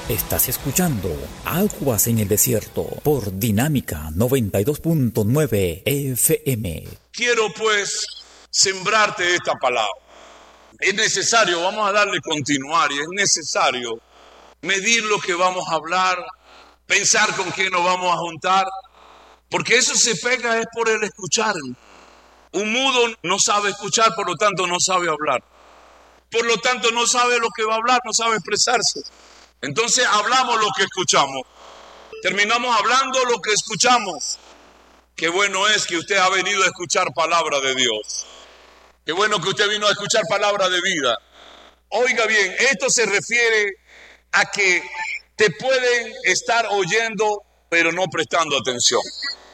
Estás escuchando Aguas en el Desierto por Dinámica 92.9 FM. Quiero pues sembrarte esta palabra. Es necesario, vamos a darle continuar, y es necesario medir lo que vamos a hablar, pensar con quién nos vamos a juntar, porque eso se pega es por el escuchar. Un mudo no sabe escuchar, por lo tanto no sabe hablar. Por lo tanto no sabe lo que va a hablar, no sabe expresarse. Entonces hablamos lo que escuchamos. Terminamos hablando lo que escuchamos. Qué bueno es que usted ha venido a escuchar palabra de Dios. Qué bueno que usted vino a escuchar palabra de vida. Oiga bien, esto se refiere a que te pueden estar oyendo, pero no prestando atención.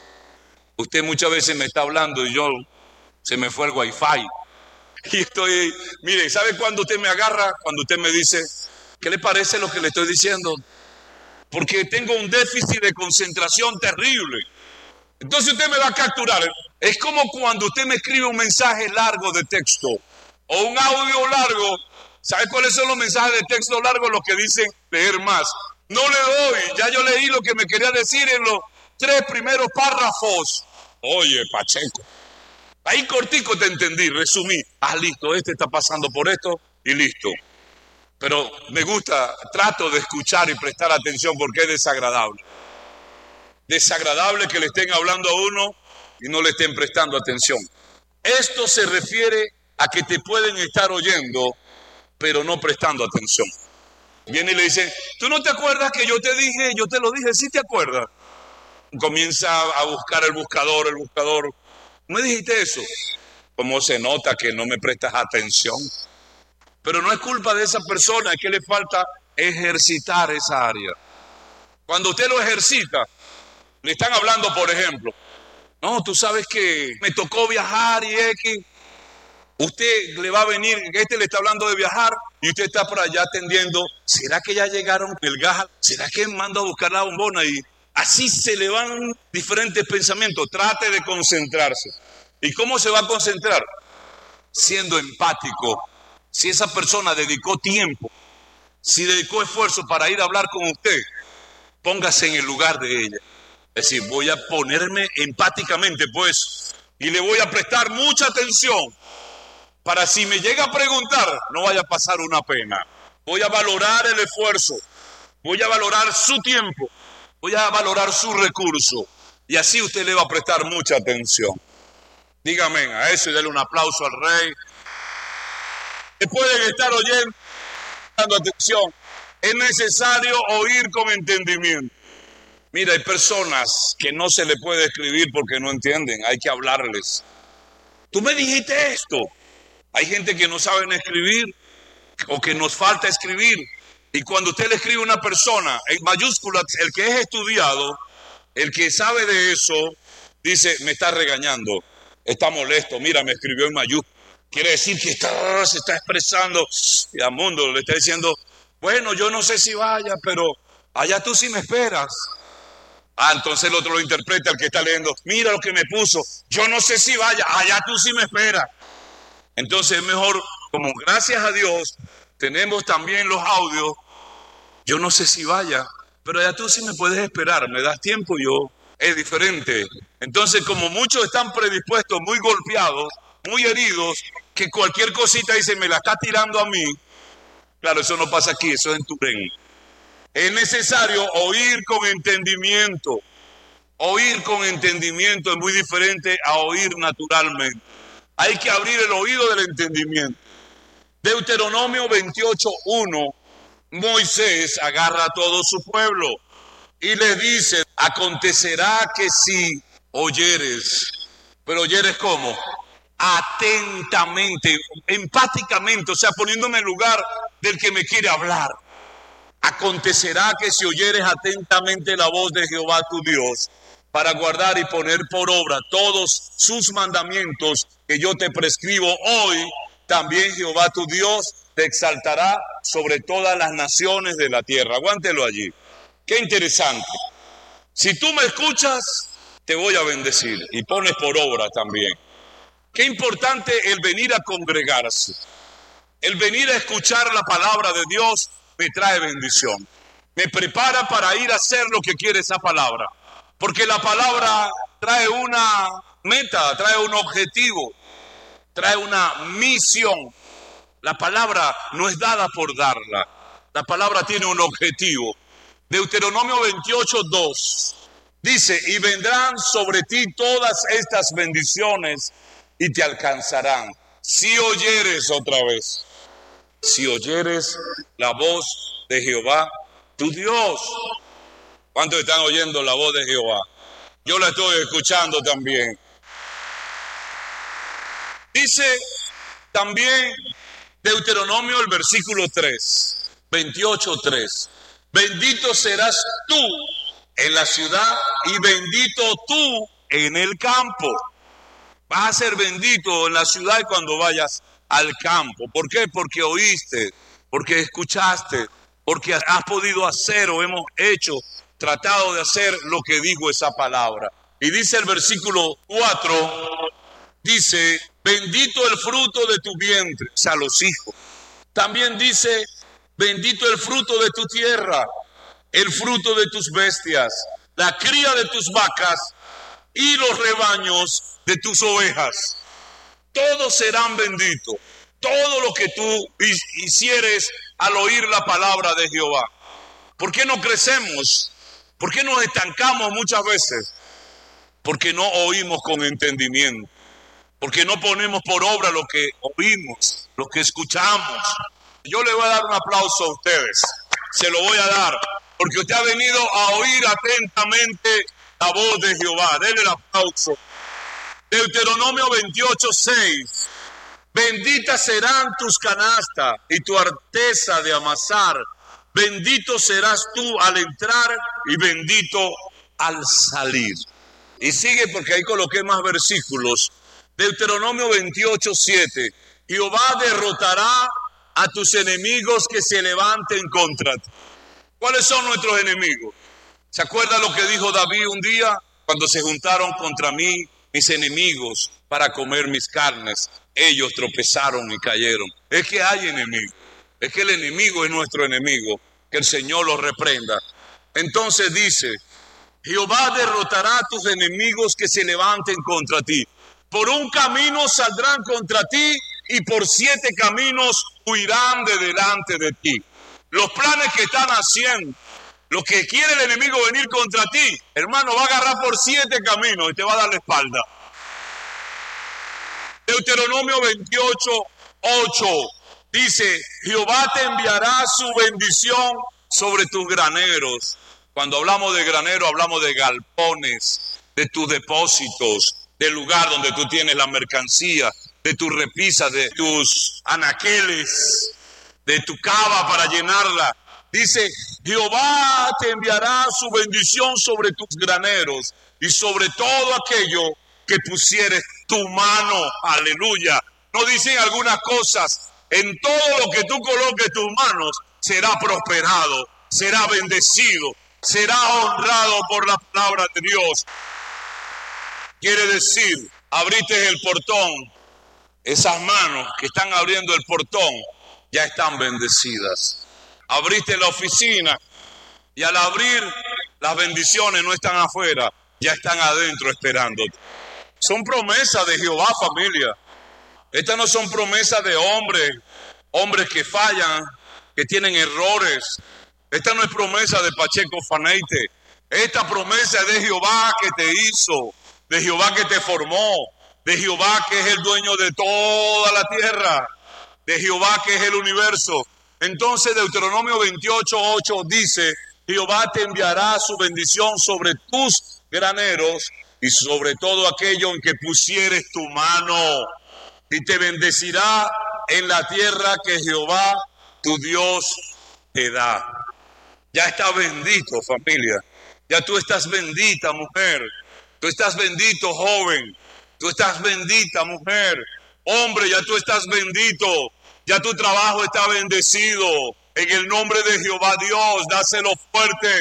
Usted muchas veces me está hablando y se me fue el wifi. Y mire, ¿sabe cuándo usted me agarra? Cuando usted me dice, ¿qué le parece lo que le estoy diciendo? Porque tengo un déficit de concentración terrible. Entonces usted me va a capturar. Es como cuando usted me escribe un mensaje largo de texto o un audio largo. ¿Sabe cuáles son los mensajes de texto largos? Los que dicen leer más. No le doy, ya yo leí lo que me quería decir en los 3 primeros párrafos. Oye, Pacheco, ahí cortico te entendí, resumí. Listo, este está pasando por esto y listo. Pero me gusta, trato de escuchar y prestar atención porque es desagradable. Desagradable que le estén hablando a uno y no le estén prestando atención. Esto se refiere a que te pueden estar oyendo, pero no prestando atención. Viene y le dice, ¿tú no te acuerdas que yo te dije, yo te lo dije? ¿Sí te acuerdas? Comienza a buscar el buscador. ¿Me dijiste eso? ¿Cómo se nota que no me prestas atención? Pero no es culpa de esa persona, es que le falta ejercitar esa área. Cuando usted lo ejercita, le están hablando, por ejemplo, no, tú sabes que me tocó viajar y X. Usted le va a venir, le está hablando de viajar y usted está por allá atendiendo. ¿Será que ya llegaron el gas? ¿Será que mando a buscar la bombona? Y así se le van diferentes pensamientos. Trate de concentrarse. ¿Y cómo se va a concentrar? Siendo empático. Si esa persona dedicó tiempo, si dedicó esfuerzo para ir a hablar con usted, póngase en el lugar de ella. Es decir, voy a ponerme empáticamente, pues, y le voy a prestar mucha atención para si me llega a preguntar, no vaya a pasar una pena. Voy a valorar el esfuerzo, voy a valorar su tiempo, voy a valorar su recurso, y así usted le va a prestar mucha atención. Dígame a eso y dale un aplauso al Rey. Que pueden estar oyendo, dando atención. Es necesario oír con entendimiento. Mira, hay personas que no se le puede escribir porque no entienden, hay que hablarles. Tú me dijiste esto. Hay gente que no saben escribir o que nos falta escribir. Y cuando usted le escribe a una persona en mayúsculas, el que es estudiado, el que sabe de eso, dice, me está regañando, está molesto, mira, me escribió en mayúsculas. Quiere decir que se está expresando, y al mundo le está diciendo, bueno, yo no sé si vaya, pero allá tú sí me esperas. Entonces el otro lo interpreta, el que está leyendo, mira lo que me puso, yo no sé si vaya, allá tú sí me esperas. Entonces es mejor, como gracias a Dios, tenemos también los audios, yo no sé si vaya, pero allá tú sí me puedes esperar, me das tiempo, es diferente. Entonces como muchos están predispuestos, muy golpeados, muy heridos, que cualquier cosita dice, me la está tirando a mí. Claro, eso no pasa aquí, eso es en Turén. Es necesario oír con entendimiento. Oír con entendimiento es muy diferente a oír naturalmente. Hay que abrir el oído del entendimiento. Deuteronomio 28:1, Moisés agarra a todo su pueblo y les dice, acontecerá que si oyeres, pero oyeres ¿cómo? Atentamente, empáticamente, o sea, poniéndome en lugar del que me quiere hablar. Acontecerá que si oyeres atentamente la voz de Jehová tu Dios, para guardar y poner por obra todos sus mandamientos que yo te prescribo hoy, también Jehová tu Dios te exaltará sobre todas las naciones de la tierra. Aguántelo allí. Qué interesante. Si tú me escuchas, te voy a bendecir y pones por obra también. Qué importante el venir a congregarse. El venir a escuchar la palabra de Dios me trae bendición. Me prepara para ir a hacer lo que quiere esa palabra. Porque la palabra trae una meta, trae un objetivo, trae una misión. La palabra no es dada por darla. La palabra tiene un objetivo. Deuteronomio 28:2 dice: y vendrán sobre ti todas estas bendiciones y te alcanzarán. Si oyeres, otra vez, si oyeres la voz de Jehová, tu Dios. ¿Cuántos están oyendo la voz de Jehová? Yo la estoy escuchando también. Dice también Deuteronomio, el versículo 3, 28:3. Bendito serás tú en la ciudad y bendito tú en el campo. Vas a ser bendito en la ciudad y cuando vayas al campo. ¿Por qué? Porque oíste, porque escuchaste, porque has podido hacer o hemos hecho, tratado de hacer lo que dijo esa palabra. Y dice el versículo 4, dice: bendito el fruto de tu vientre, o sea, los hijos. También dice: bendito el fruto de tu tierra, el fruto de tus bestias, la cría de tus vacas y los rebaños de tus ovejas. Todos serán benditos. Todo lo que tú hicieres al oír la palabra de Jehová. ¿Por qué no crecemos? ¿Por qué nos estancamos muchas veces? Porque no oímos con entendimiento. Porque no ponemos por obra lo que oímos, lo que escuchamos. Yo le voy a dar un aplauso a ustedes. Se lo voy a dar. Porque usted ha venido a oír atentamente la voz de Jehová. Denle el aplauso. Deuteronomio 28:6. Benditas serán tus canastas y tu arteza de amasar. Bendito serás tú al entrar y bendito al salir. Y sigue, porque ahí coloqué más versículos. Deuteronomio 28:7. Jehová derrotará a tus enemigos que se levanten contra ti. ¿Cuáles son nuestros enemigos? ¿Se acuerda lo que dijo David un día? Cuando se juntaron contra mí mis enemigos para comer mis carnes, ellos tropezaron y cayeron. Es que hay enemigos. Es que el enemigo es nuestro enemigo. Que el Señor los reprenda. Entonces dice: Jehová derrotará a tus enemigos que se levanten contra ti. Por un camino saldrán contra ti y por 7 caminos huirán de delante de ti. Los planes que están haciendo, lo que quiere el enemigo venir contra ti, hermano, va a agarrar por 7 caminos y te va a dar la espalda. Deuteronomio 28:8 dice: Jehová te enviará su bendición sobre tus graneros. Cuando hablamos de granero, hablamos de galpones, de tus depósitos, del lugar donde tú tienes la mercancía, de tus repisas, de tus anaqueles, de tu cava para llenarla. Dice: Jehová te enviará su bendición sobre tus graneros y sobre todo aquello que pusieres tu mano. Aleluya. No dicen algunas cosas: en todo lo que tú coloques tus manos será prosperado, será bendecido, será honrado por la palabra de Dios. Quiere decir, abriste el portón, esas manos que están abriendo el portón ya están bendecidas. Abriste la oficina y al abrir, las bendiciones no están afuera, ya están adentro esperándote. Son promesas de Jehová, familia. Estas no son promesas de hombres que fallan, que tienen errores. Esta no es promesa de Pacheco Faneite. Esta promesa es de Jehová que te hizo, de Jehová que te formó, de Jehová que es el dueño de toda la tierra, de Jehová que es el universo. Entonces Deuteronomio 28:8 dice: Jehová te enviará su bendición sobre tus graneros y sobre todo aquello en que pusieres tu mano, y te bendecirá en la tierra que Jehová tu Dios te da. Ya está bendito, familia. Ya tú estás bendita, mujer. Tú estás bendito, joven. Tú estás bendita, mujer. Hombre, ya tú estás bendito. Ya tu trabajo está bendecido. En el nombre de Jehová Dios, dáselo fuerte.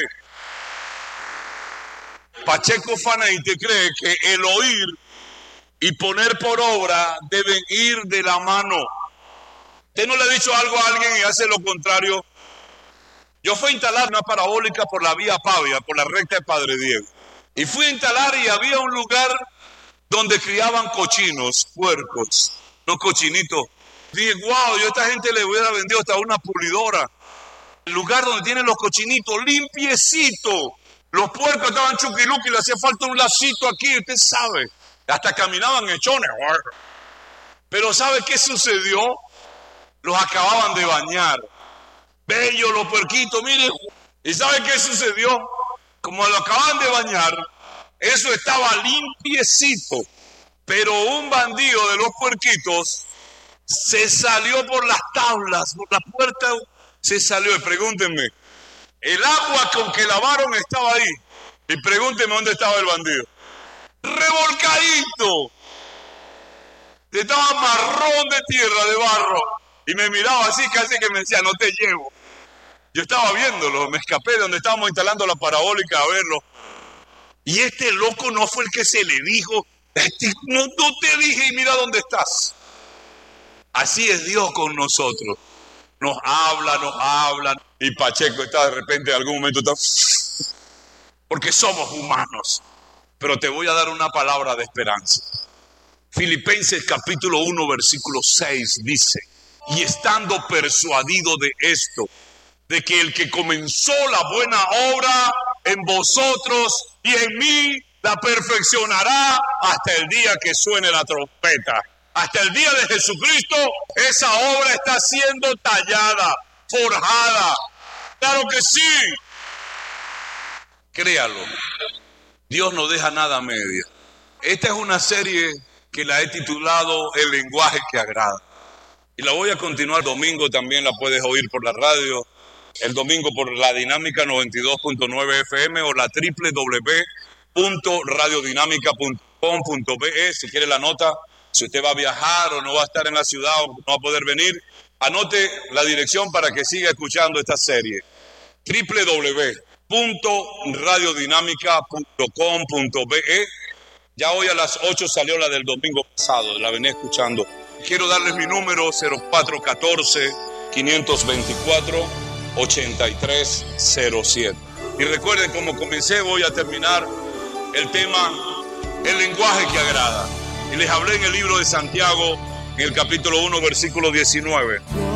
Pacheco Faneite cree que el oír y poner por obra deben ir de la mano. ¿Usted no le ha dicho algo a alguien y hace lo contrario? Yo fui a instalar una parabólica por la vía Pavia, por la recta de Padre Diego. Y fui a instalar y había un lugar donde criaban cochinos, puercos, los cochinitos. Dije, wow, yo a esta gente le hubiera vendido hasta una pulidora. El lugar donde tienen los cochinitos, limpiecito. Los puercos estaban chuquiluqui, le hacía falta un lacito aquí, usted sabe. Hasta caminaban echones. Pero ¿sabe qué sucedió? Los acababan de bañar. Bellos los puerquitos, miren. ¿Y sabe qué sucedió? Como lo acaban de bañar, eso estaba limpiecito. Pero un bandido de los puerquitos se salió por las tablas, por la puerta, se salió. Y pregúntenme, el agua con que lavaron estaba ahí. Y pregúntenme dónde estaba el bandido. Revolcadito. Estaba marrón de tierra, de barro. Y me miraba así, casi que me decía, no te llevo. Yo estaba viéndolo, me escapé de donde estábamos instalando la parabólica a verlo. Y este loco no fue el que se le dijo, no te dije y mira dónde estás. Así es Dios con nosotros. Nos habla. Y Pacheco está de repente, en algún momento está... Porque somos humanos. Pero te voy a dar una palabra de esperanza. Filipenses capítulo 1, versículo 6 dice, y estando persuadido de esto, de que el que comenzó la buena obra en vosotros y en mí, la perfeccionará hasta el día que suene la trompeta. Hasta el día de Jesucristo, esa obra está siendo tallada, forjada. ¡Claro que sí! Créalo, Dios no deja nada a media. Esta es una serie que la he titulado El lenguaje que agrada. Y la voy a continuar el domingo, también la puedes oír por la radio. El domingo por la Dinámica 92.9 FM o la www.radiodinámica.com.be. Si quiere la nota, si usted va a viajar o no va a estar en la ciudad o no va a poder venir, anote la dirección para que siga escuchando esta serie. www.radiodinámica.com.be. Ya hoy a las 8 salió la del domingo pasado, la venía escuchando. Quiero darles mi número 0414-524-8307. Y recuerden, como comencé, voy a terminar el tema, el lenguaje que agrada. Y les hablé en el libro de Santiago, en el capítulo 1, versículo 19.